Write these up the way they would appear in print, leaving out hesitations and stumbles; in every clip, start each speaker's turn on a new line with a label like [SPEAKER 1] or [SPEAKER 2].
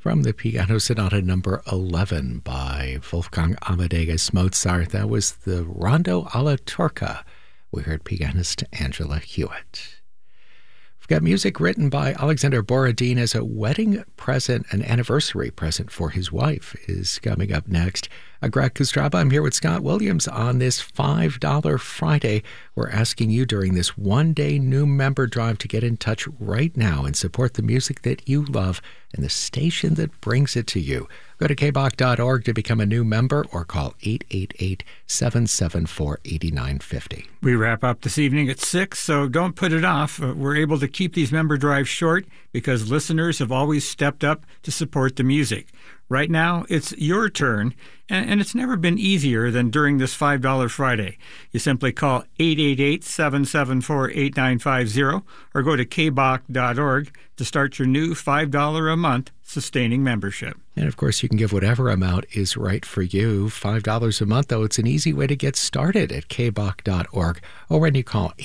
[SPEAKER 1] From the Piano Sonata number 11 by Wolfgang Amadeus Mozart, that was the Rondo alla Turca. We heard pianist Angela Hewitt. We've got music written by Alexander Borodin as a wedding present, an anniversary present for his wife, is coming up next. Greg Kostraba, I'm here with Scott Williams on this $5 Friday. We're asking you during this one-day new member drive to get in touch right now and support the music that you love and the station that brings it to you. Go to kbach.org to become a new member or call 888-774-8950.
[SPEAKER 2] We wrap up this evening at 6, so don't put it off. We're able to keep these member drives short because listeners have always stepped up to support the music. Right now, it's your turn, and it's never been easier than during this $5 Friday. You simply call 888-774-8950 or go to kbach.org to start your new $5 a month sustaining membership.
[SPEAKER 1] And of course, you can give whatever amount is right for you. $5 a month, though, it's an easy way to get started at kbach.org or when you call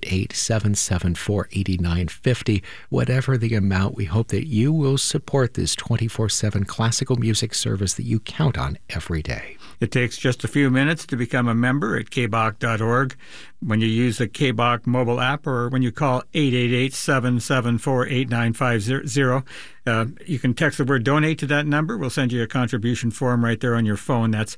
[SPEAKER 1] 888-774-8950. Whatever the amount, we hope that you will support this 24/7 classical music service that you count on every day.
[SPEAKER 2] It takes just a few minutes to become a member at kbach.org when you use the KBach mobile app or when you call 888-774-8950. You can text the word donate to that number. We'll send you a contribution form right there on your phone. That's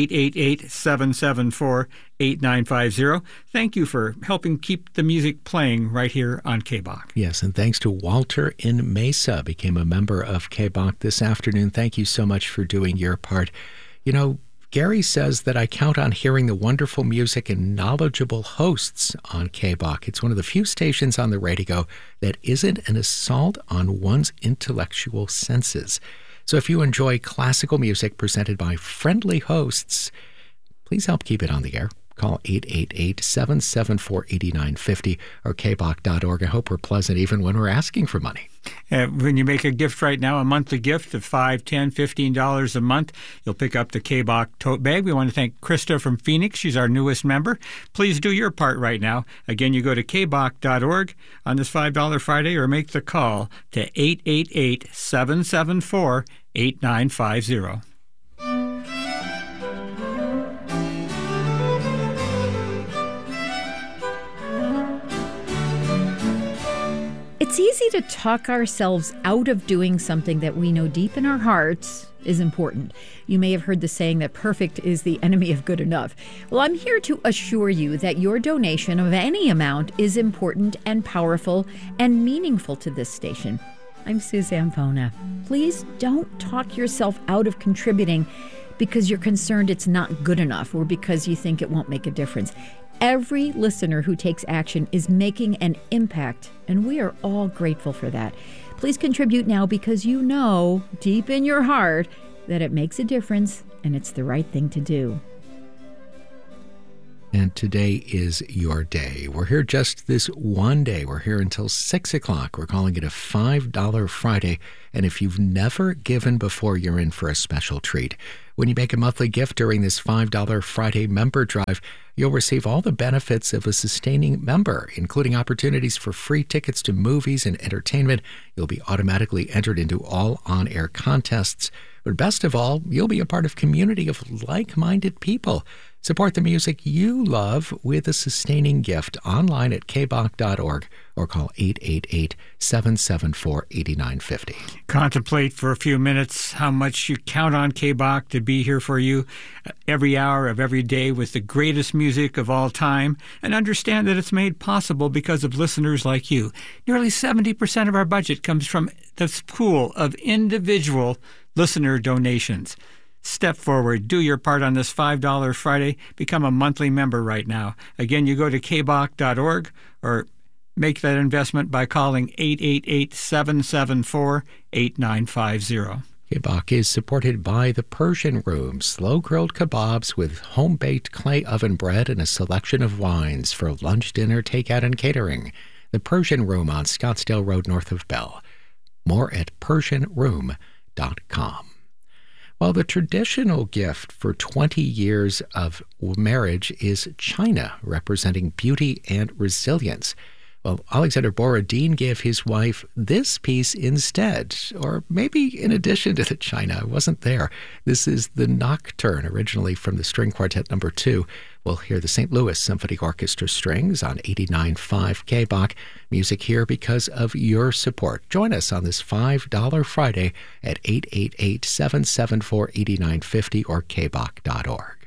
[SPEAKER 2] 888-774-8950. Thank you for helping keep the music playing right here on KBach.
[SPEAKER 1] Yes, and thanks to Walter in Mesa, became a member of KBach this afternoon. Thank you so much for doing your part. You know, Gary says that I count on hearing the wonderful music and knowledgeable hosts on KBach. It's one of the few stations on the radio that isn't an assault on one's intellectual senses. So if you enjoy classical music presented by friendly hosts, please help keep it on the air. Call 888-774-8950 or kbach.org. I hope we're pleasant even when we're asking for money.
[SPEAKER 2] When you make a gift right now, a monthly gift of $5, $10, $15 a month, you'll pick up the KBach tote bag. We want to thank Krista from Phoenix. She's our newest member. Please do your part right now. Again, you go to kbach.org on this $5 Friday or make the call to 888-774-8950.
[SPEAKER 3] It's easy to talk ourselves out of doing something that we know deep in our hearts is important. You may have heard the saying that perfect is the enemy of good enough. Well, I'm here to assure you that your donation of any amount is important and powerful and meaningful to this station. I'm Suzanne Pona. Please don't talk yourself out of contributing because you're concerned it's not good enough or because you think it won't make a difference. Every listener who takes action is making an impact, and we are all grateful for that. Please contribute now because you know deep in your heart that it makes a difference and it's the right thing to do.
[SPEAKER 1] And today is your day. We're here just this one day. We're here until 6 o'clock. We're calling it a $5 Friday. And if you've never given before, you're in for a special treat. When you make a monthly gift during this $5 Friday member drive, you'll receive all the benefits of a sustaining member, including opportunities for free tickets to movies and entertainment. You'll be automatically entered into all on-air contests. But best of all, you'll be a part of a community of like-minded people. Support the music you love with a sustaining gift online at kbach.org or call 888-774-8950.
[SPEAKER 2] Contemplate for a few minutes how much you count on KBach to be here for you every hour of every day with the greatest music of all time, and understand that it's made possible because of listeners like you. Nearly 70% of our budget comes from the pool of individual listener donations. Step forward. Do your part on this $5 Friday. Become a monthly member right now. Again, you go to kbach.org or make that investment by calling 888-774-8950.
[SPEAKER 1] KBach is supported by the Persian Room, slow-grilled kebabs with home-baked clay oven bread and a selection of wines for lunch, dinner, takeout, and catering. The Persian Room on Scottsdale Road north of Bell. More at PersianRoom.com. Well, the traditional gift for 20 years of marriage is china, representing beauty and resilience. Well, Alexander Borodin gave his wife this piece instead, or maybe in addition to the China. I wasn't there. This is the Nocturne, originally from the String Quartet No. 2. We'll hear the St. Louis Symphony Orchestra strings on 89.5 KBOK. Music here because of your support. Join us on this $5 Friday at 888-774-8950 or kbok.org.